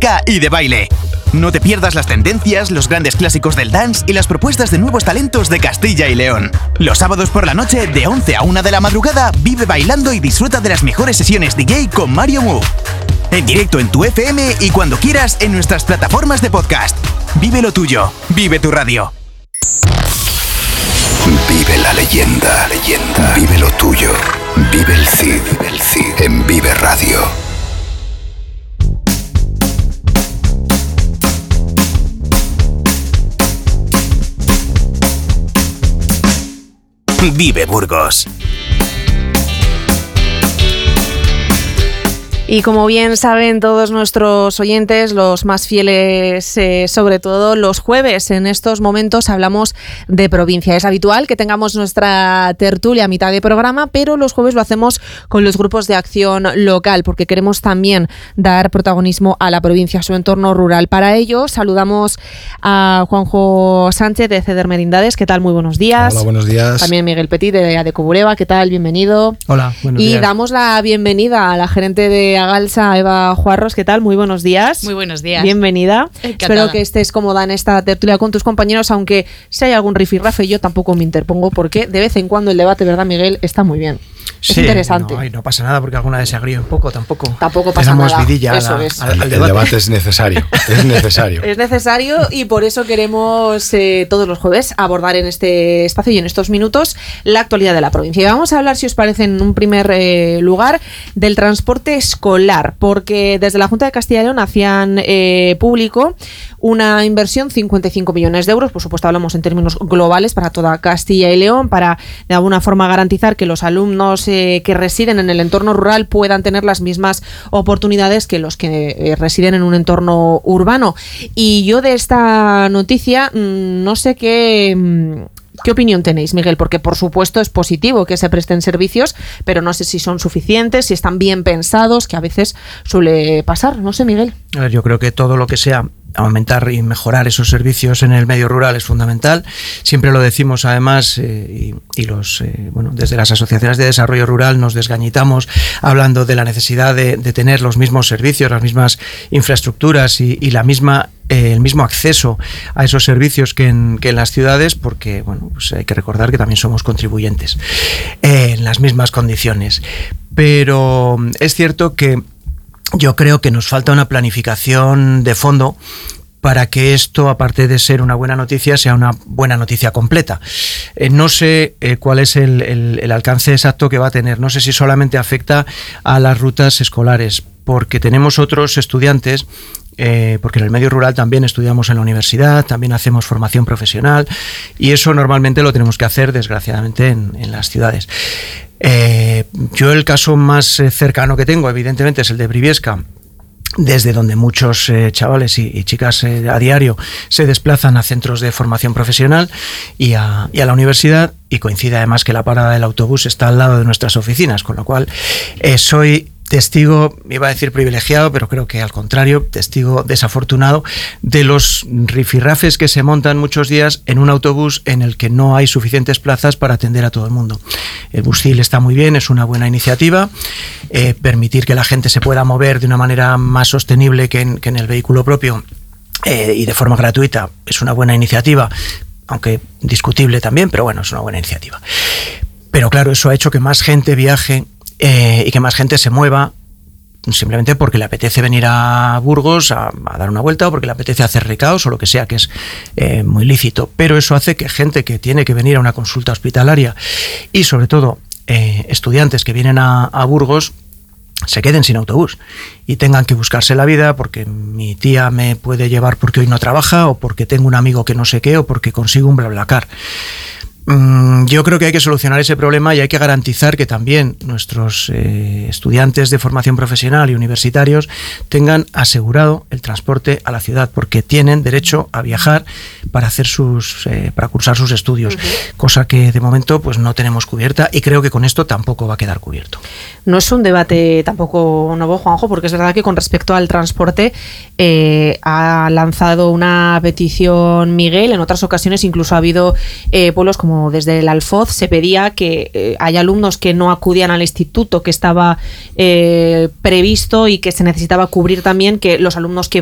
música y de baile. No te pierdas las tendencias, los grandes clásicos del dance y las propuestas de nuevos talentos de Castilla y León. Los sábados por la noche, de 11 a 1 de la madrugada, vive bailando y disfruta de las mejores sesiones DJ con Mario Move. En directo en tu FM y cuando quieras en nuestras plataformas de podcast. Vive lo tuyo, vive tu radio. Vive la leyenda, vive lo tuyo, vive el Cid, en Vive Radio. Vive Burgos. Y como bien saben todos nuestros oyentes, los más fieles, sobre todo los jueves, en estos momentos hablamos de provincia. Es habitual que tengamos nuestra tertulia a mitad de programa, pero los jueves lo hacemos con los grupos de acción local, porque queremos también dar protagonismo a la provincia, a su entorno rural. Para ello, saludamos a Juanjo Sánchez de Ceder Merindades. ¿Qué tal? Muy buenos días. Hola, buenos días. También Miguel Petit de Adeco Bureba. ¿Qué tal? Bienvenido. Hola, buenos días. Y damos la bienvenida a la gerente de Agalsa, Eva Juarros. ¿Qué tal? Muy buenos días. Muy buenos días. Bienvenida. Encantada. Espero que estés cómoda en esta tertulia con tus compañeros, aunque si hay algún rifirrafe yo tampoco me interpongo, porque de vez en cuando el debate, ¿verdad, Miguel? Está muy bien. Es interesante. No pasa nada porque alguna vez se agríe un poco, tampoco pasa nada. Vidilla Eso al debate. El debate es necesario, es necesario. Es necesario y por eso queremos todos los jueves abordar en este espacio y en estos minutos la actualidad de la provincia. Y vamos a hablar, si os parece, en un primer lugar del transporte escolar, porque desde la Junta de Castilla y León hacían público una inversión 55 millones de euros, por supuesto hablamos en términos globales para toda Castilla y León, para de alguna forma garantizar que los alumnos que residen en el entorno rural puedan tener las mismas oportunidades que los que residen en un entorno urbano. Y yo de esta noticia no sé ¿qué opinión tenéis, Miguel? Porque por supuesto es positivo que se presten servicios, pero no sé si son suficientes, si están bien pensados, que a veces suele pasar. No sé, Miguel. A ver, yo creo que todo lo que sea aumentar y mejorar esos servicios en el medio rural es fundamental. Siempre lo decimos además desde las asociaciones de desarrollo rural nos desgañitamos hablando de la necesidad de tener los mismos servicios, las mismas infraestructuras y el mismo acceso a esos servicios que en las ciudades, porque pues hay que recordar que también somos contribuyentes en las mismas condiciones. Pero es cierto que yo creo que nos falta una planificación de fondo para que esto, aparte de ser una buena noticia, sea una buena noticia completa. No sé cuál es el alcance exacto que va a tener. No sé si solamente afecta a las rutas escolares, porque tenemos otros estudiantes, porque en el medio rural también estudiamos en la universidad, también hacemos formación profesional, y eso normalmente lo tenemos que hacer, desgraciadamente, en las ciudades. Yo el caso más cercano que tengo, evidentemente, es el de Briviesca, desde donde muchos chavales y chicas a diario se desplazan a centros de formación profesional y a la universidad, y coincide además que la parada del autobús está al lado de nuestras oficinas, con lo cual soy testigo, iba a decir privilegiado, pero creo que al contrario, testigo desafortunado de los rifirrafes que se montan muchos días en un autobús en el que no hay suficientes plazas para atender a todo el mundo. El Buscil está muy bien, es una buena iniciativa. Permitir que la gente se pueda mover de una manera más sostenible que en el vehículo propio y de forma gratuita es una buena iniciativa, aunque discutible también, pero bueno, es una buena iniciativa. Pero claro, eso ha hecho que más gente viaje y que más gente se mueva simplemente porque le apetece venir a Burgos a dar una vuelta, o porque le apetece hacer recados o lo que sea, que es muy lícito. Pero eso hace que gente que tiene que venir a una consulta hospitalaria y sobre todo estudiantes que vienen a Burgos se queden sin autobús y tengan que buscarse la vida porque mi tía me puede llevar porque hoy no trabaja, o porque tengo un amigo que no sé qué, o porque consigo un BlaBlaCar. Yo creo que hay que solucionar ese problema y hay que garantizar que también nuestros estudiantes de formación profesional y universitarios tengan asegurado el transporte a la ciudad, porque tienen derecho a viajar para hacer para cursar sus estudios, cosa que de momento pues no tenemos cubierta, y creo que con esto tampoco va a quedar cubierto. No es un debate tampoco nuevo, Juanjo, porque es verdad que con respecto al transporte ha lanzado una petición Miguel. En otras ocasiones incluso ha habido pueblos como desde el Alfoz se pedía que hay alumnos que no acudían al instituto que estaba previsto y que se necesitaba cubrir también, que los alumnos que